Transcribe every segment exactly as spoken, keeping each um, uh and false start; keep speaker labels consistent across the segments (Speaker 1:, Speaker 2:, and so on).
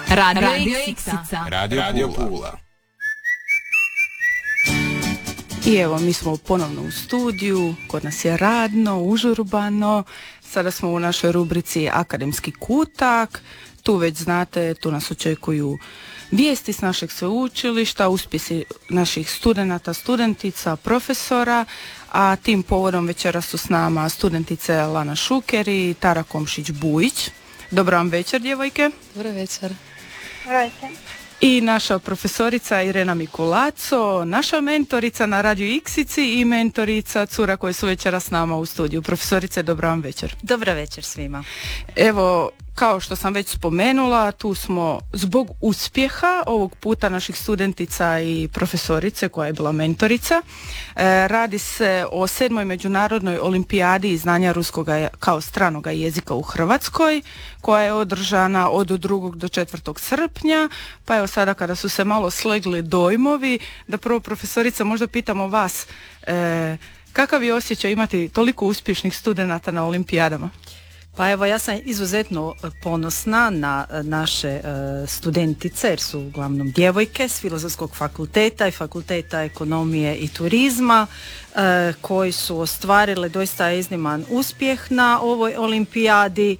Speaker 1: Radio, Radio Iksica.
Speaker 2: Radio, Radio Pula.
Speaker 3: I evo, mi smo ponovno u studiju, kod nas je radno, užurbano, sada smo u našoj rubrici Akademski kutak, tu već znate, tu nas očekuju vijesti s našeg sveučilišta, uspjesi naših studenata, studentica, profesora, a tim povodom večeras su s nama studentice Lana Šuker i Tara Komšić-Bujić. Dobro vam večer, djevojke.
Speaker 4: Dobro večer.
Speaker 5: Dobro večer.
Speaker 3: I naša profesorica Irena Mikulaco, naša mentorica na Radio Iksici i mentorica cura koje su večeras s nama u studiju. Profesorice, dobro vam večer.
Speaker 4: Dobro večer svima.
Speaker 3: Evo, kao što sam već spomenula, tu smo zbog uspjeha ovog puta naših studentica i profesorice koja je bila mentorica. E, radi se o sedmoj međunarodnoj olimpijadi iz znanja ruskoga kao stranoga jezika u Hrvatskoj, koja je održana od drugog do četvrtog srpnja. Pa evo sada kada su se malo slegli dojmovi, da prvo profesorica možda pitamo vas, e, kakav je osjećaj imati toliko uspješnih studenata na olimpijadama?
Speaker 4: Pa evo, ja sam izuzetno ponosna na naše studentice, jer su uglavnom djevojke s Filozofskog fakulteta i Fakulteta ekonomije i turizma, koji su ostvarile doista izniman uspjeh na ovoj olimpijadi.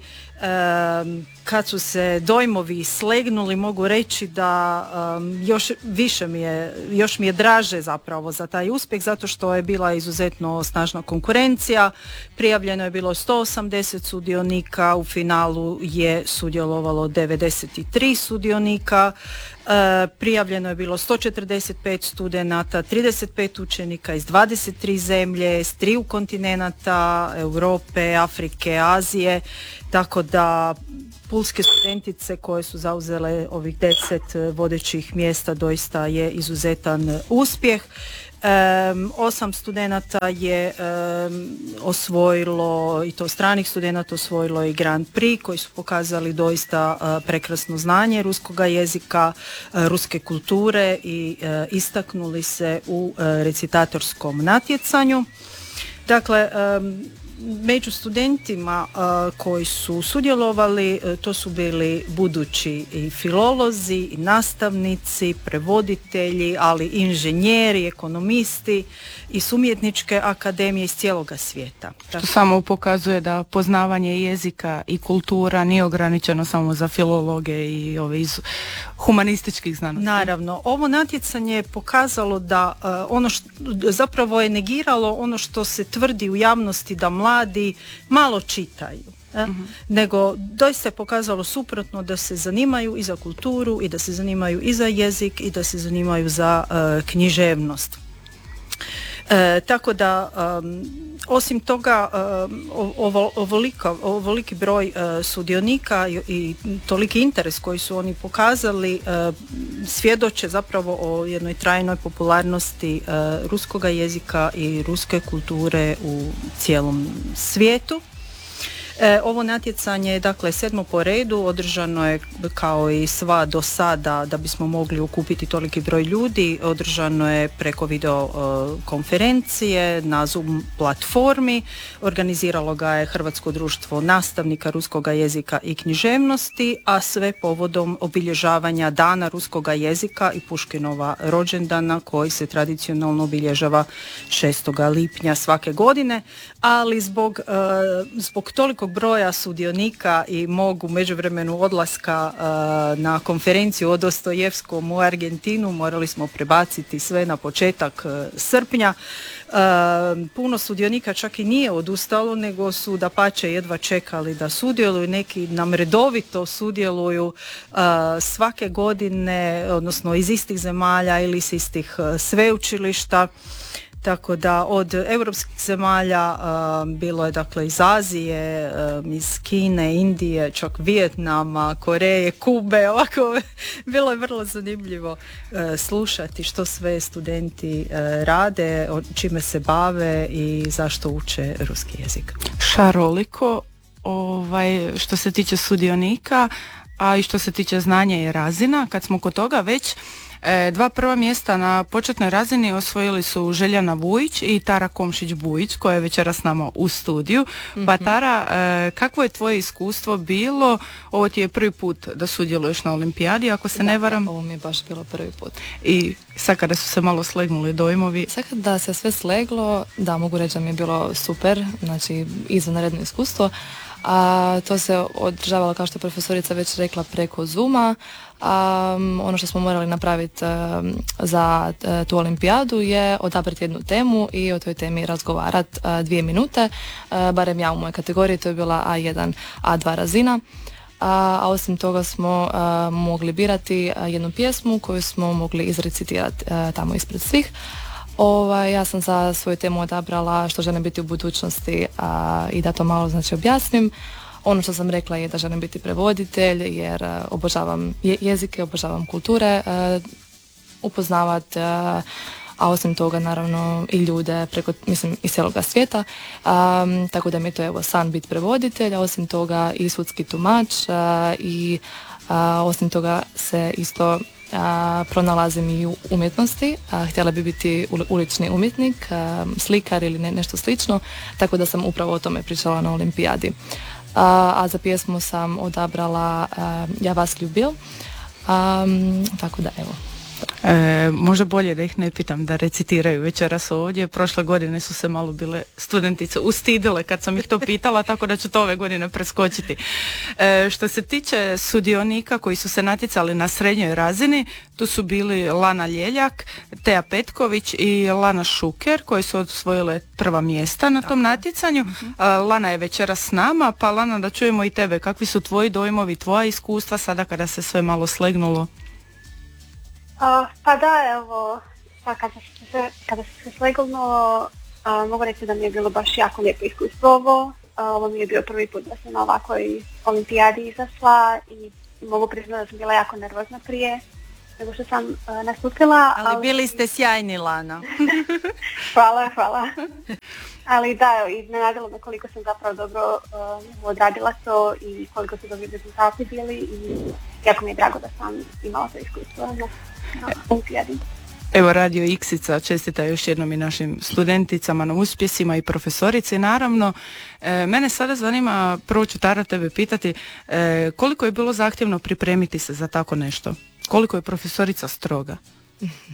Speaker 4: Kad su se dojmovi slegnuli, mogu reći da um, još više mi je, još mi je draže zapravo za taj uspjeh, zato što je bila izuzetno snažna konkurencija. Prijavljeno je bilo sto osamdeset sudionika, u finalu je sudjelovalo devedeset tri sudionika. Uh, prijavljeno je bilo sto četrdeset pet studenata, trideset pet učenika iz dvadeset tri zemlje, s triju kontinenata, Europe, Afrike, Azije, tako da pulske studentice koje su zauzele ovih deset vodećih mjesta doista je izuzetan uspjeh. Um, osam studenata je um, osvojilo, i to stranih studenata osvojilo i Grand Prix, koji su pokazali doista uh, prekrasno znanje ruskoga jezika, uh, ruske kulture i uh, istaknuli se u uh, recitatorskom natjecanju. Dakle, um, među studentima uh, koji su sudjelovali, uh, to su bili budući i filolozi, i nastavnici, prevoditelji, ali i inženjeri, ekonomisti i s umjetničke akademije iz cijeloga svijeta.
Speaker 3: Što samo pokazuje da poznavanje jezika i kultura nije ograničeno samo za filologe i ove iz humanističkih znanosti.
Speaker 4: Naravno, ovo natjecanje je pokazalo da uh, ono što zapravo je negiralo ono što se tvrdi u javnosti da mladi malo čitaju. Eh? Mm-hmm. Nego doista je pokazalo suprotno, da se zanimaju i za kulturu i da se zanimaju i za jezik i da se zanimaju za uh, književnost. E, tako da um, osim toga um, ovo, ovolika, ovoliki broj uh, sudionika i, i toliki interes koji su oni pokazali uh, svjedoče zapravo o jednoj trajnoj popularnosti uh, ruskoga jezika i ruske kulture u cijelom svijetu. E, ovo natjecanje je dakle sedmo po redu, održano je kao i sva do sada, da bismo mogli okupiti toliki broj ljudi, održano je preko video uh, konferencije na Zoom platformi, organiziralo ga je Hrvatsko društvo nastavnika ruskoga jezika i književnosti, a sve povodom obilježavanja Dana ruskoga jezika i Puškinova rođendana, koji se tradicionalno obilježava šestoga lipnja svake godine, ali zbog, uh, zbog toliko broja sudionika i mog u međuvremenu odlaska uh, na konferenciju o Dostojevskom u Argentinu morali smo prebaciti sve na početak uh, srpnja. Uh, puno sudionika čak i nije odustalo, nego su dapače jedva čekali da sudjeluju. Neki nam redovito sudjeluju uh, svake godine, odnosno iz istih zemalja ili iz istih uh, sveučilišta. Tako da od europskih zemalja uh, bilo je dakle iz Azije, um, iz Kine, Indije, čak Vijetnama, Koreje, Kube, ovako bilo je vrlo zanimljivo uh, slušati što sve studenti uh, rade, o čime se bave i zašto uče ruski jezik.
Speaker 3: Šaroliko, ovaj, što se tiče sudionika, a i što se tiče znanja i razina. Kad smo kod toga već, E, dva prva mjesta na početnoj razini osvojili su Željana Vujić i Tara Komšić-Bujić, koja je večeras s nama u studiju. Mm-hmm. Pa Tara, e, kakvo je tvoje iskustvo bilo? Ovo ti je prvi put da sudjeluješ na olimpijadi, ako se
Speaker 1: da,
Speaker 3: ne varam.
Speaker 1: Ovo mi je baš bilo prvi put.
Speaker 3: I sad kada su se malo slegnuli dojmovi?
Speaker 1: Sad kada se sve sleglo, da, mogu reći da mi je bilo super, znači izvanredno iskustvo. A to se održavalo, kao što je profesorica već rekla, preko Zooma. A, ono što smo morali napraviti a, za a, tu olimpijadu je odabrati jednu temu i o toj temi razgovarati dvije minute, a, barem ja u mojoj kategoriji, to je bila A jedan, A dva razina. A, a osim toga smo a, mogli birati a, jednu pjesmu koju smo mogli izrecitirati a, tamo ispred svih. Ovaj, ja sam za svoju temu odabrala što želim biti u budućnosti a, i da to malo znači objasnim. Ono što sam rekla je da želim biti prevoditelj jer a, obožavam je, jezike, obožavam kulture, a, upoznavat, a, a osim toga naravno i ljude preko, mislim, iz cijeloga svijeta. A, tako da mi je to evo san biti prevoditelj, a osim toga i sudski tumač a, i a, osim toga se isto A, pronalazim i u umjetnosti, a, htjela bi biti ulični umjetnik, a, slikar ili ne, nešto slično, tako da sam upravo o tome pričala na olimpijadi. A, a za pjesmu sam odabrala a, Ja vas ljubil, a, tako da evo.
Speaker 3: E, možda bolje da ih ne pitam da recitiraju večeras ovdje. Prošle godine su se malo bile studentice ustidile kad sam ih to pitala, tako da ću to ove godine preskočiti. E, što se tiče sudionika koji su se natjecali na srednjoj razini, tu su bili Lana Ljeljak, Teja Petković i Lana Šuker, koji su osvojile prva mjesta na tom natjecanju. E, Lana je večeras s nama, pa Lana, da čujemo i tebe. Kakvi su tvoji dojmovi, tvoja iskustva sada kada se sve malo slegnulo?
Speaker 2: Uh, pa da, evo, pa kada se, kada se sve slegnulo, uh, mogu reći da mi je bilo baš jako lijepo iskustvo ovo. Uh, ovo mi je bio prvi put da sam na ovakvoj olimpijadi izašla i mogu priznati da sam bila jako nervozna prije nego što sam uh, nastupila.
Speaker 4: Ali, ali bili ste sjajni, Lana.
Speaker 2: Hvala, hvala. Ali da, iznenadilo me koliko sam zapravo dobro uh, odradila to i koliko su dobri rezultati bili i jako mi je drago da sam imala to iskustvo na, na olimpijadi.
Speaker 3: Evo, Radio Iksica čestita još jednom i našim studenticama na uspjesima i profesorici. Naravno, e, mene sada zanima, prvo ću Tara tebe pitati, e, koliko je bilo zahtjevno pripremiti se za tako nešto? Koliko je profesorica stroga?